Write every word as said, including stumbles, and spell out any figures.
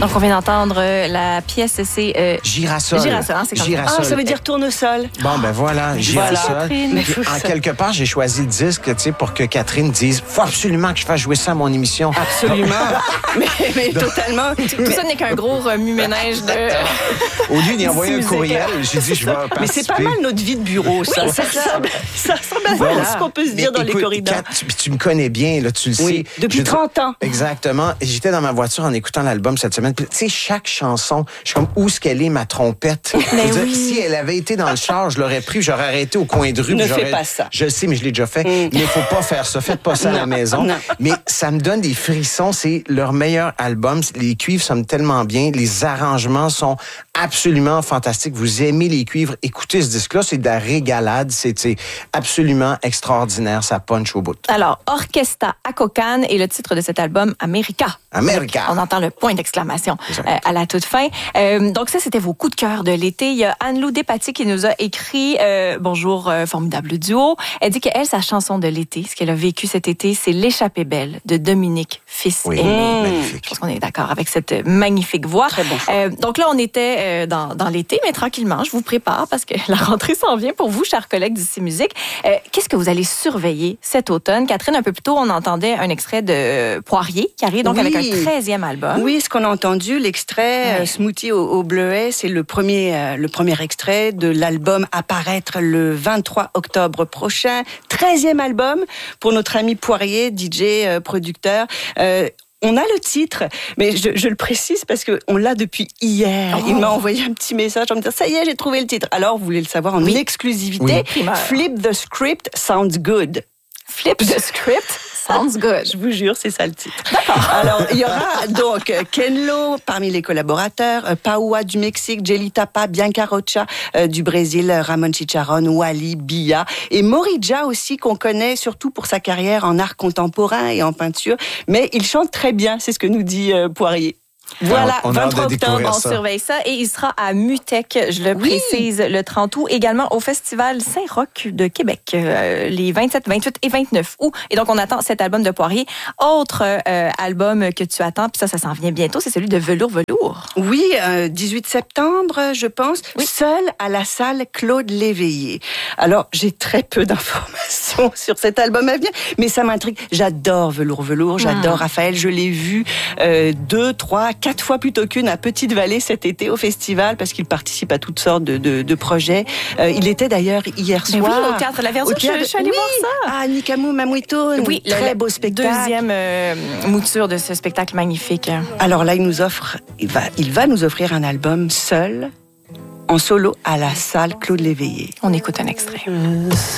Donc, on vient d'entendre euh, la pièce, c'est... Euh, Girasol. Girasol, hein, c'est comme Girasol. Ah, ça veut dire tournesol. Bon, ben voilà, Girasol. Catherine. Puis, en quelque part, j'ai choisi le disque, tu sais, pour que Catherine dise, faut absolument que je fasse jouer ça à mon émission. Absolument. mais, mais totalement. Tout ça n'est qu'un gros remue-ménage de... Au lieu d'y envoyer un musique. courriel, j'ai dit, je vais participer. Mais c'est pas mal notre vie de bureau, ça. Oui, c'est ça. Ça ressemble à Voilà. ce qu'on peut se dire Mais dans écoute, les corridors. Kat, tu, tu me connais bien, là, tu le Oui, sais. depuis Je- trente ans. Exactement. Et j'étais dans ma voiture en écoutant l'album cette semaine. Puis, tu sais, chaque chanson, je suis comme, où est-ce qu'elle est, ma trompette? Je veux dire, oui. si elle avait été dans le char, je l'aurais pris, j'aurais arrêté au coin de rue. Ne puis j'aurais- fais pas ça. Je le sais, mais je l'ai déjà fait. Mm. Mais il faut pas faire ça. Faites pas ça à la maison. non. Mais ça me donne des frissons. C'est leur meilleur album. Les cuivres sonnent tellement bien. Les arrangements sont absolument fantastiques. Vous aimez les cuivres. Écoutez ce disque-là. C'est de la régalade. C'est c'est absolument extraordinaire. Ça punch au bout. Alors, Orchestra Acocan est le titre de cet album, America. America. On entend le point d'exclamation Exact. euh, à la toute fin. Euh, donc ça, c'était vos coups de cœur de l'été. Il y a Anne-Lou Despatie qui nous a écrit euh, « Bonjour, euh, formidable duo ». Elle dit qu'elle, sa chanson de l'été, ce qu'elle a vécu cet été, c'est « L'échappée belle » de Dominique Fils Oui, Aimé. magnifique. Je pense qu'on est d'accord avec cette magnifique voix. Très bon choix. Euh, donc là, on était euh, dans, dans l'été, mais tranquillement, je vous prépare parce que la rentrée s'en vient pour vous, chers collègues d'ici Musique. Euh, Qu'est-ce que vous allez surveiller cet automne? Catherine, un peu plus tôt, on entendait un extrait de Poirier qui arrive donc Oui. avec un treizième album. Oui, ce qu'on a entendu, l'extrait Ouais. euh, Smoothie au, au bleuet, c'est le premier, euh, le premier extrait de l'album à paraître le vingt-trois octobre prochain. treizième album pour notre ami Poirier, D J, euh, producteur. Euh, On a le titre, mais je, je le précise parce qu'on l'a depuis hier. Oh. Il m'a envoyé un petit message en me disant « Ça y est, j'ai trouvé le titre ». Alors, vous voulez le savoir en Oui. exclusivité. Oui. Primeur. Flip the script sounds good. Flip the script, sounds good. Je vous jure, c'est ça le titre. D'accord. Alors, il y aura donc euh, Ken Lo parmi les collaborateurs, euh, Paoua du Mexique, Jelly Tapa, Bianca Rocha euh, du Brésil, Ramon Chicharron, Wally, Bia et Morija aussi, qu'on connaît surtout pour sa carrière en art contemporain et en peinture. Mais il chante très bien, c'est ce que nous dit euh, Poirier. Voilà, On a hâte de vingt-trois découvrir octobre. On ça. surveille ça et il sera à Mutec, je le Oui. précise, le trente août, également au Festival Saint-Roch de Québec, euh, les vingt-sept, vingt-huit et vingt-neuf août. Et donc, on attend cet album de Poirier. Autre euh, album que tu attends, puis ça, ça s'en vient bientôt, c'est celui de Velours Velours. Oui, euh, dix-huit septembre, je pense, Oui. seul à la salle Claude Léveillé. Alors, j'ai très peu d'informations sur cet album à venir, mais ça m'intrigue. J'adore Velours Velours, j'adore Mm. Raphaël. Je l'ai vu euh, deux, trois, quatre fois plutôt qu'une à Petite-Vallée cet été au festival parce qu'il participe à toutes sortes de, de, de projets. Euh, il était d'ailleurs hier Mais soir. oui, au Théâtre de la Verdure, Au théâtre- je, je suis allée oui, voir ça. à Nikamou Mamouito, Oui, le- très le beau spectacle. Deuxième euh, mouture de ce spectacle magnifique. Alors là, il nous offre, il va, il va nous offrir un album seul, en solo, à la salle Claude Léveillé. On écoute un extrait.